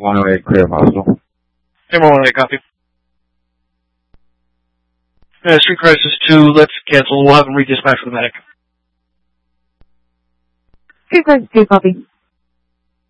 108 clear possible. Number 108, copy. Street Crisis 2, let's cancel. We'll have them redispatch for the medic. Street Crisis 2, copy.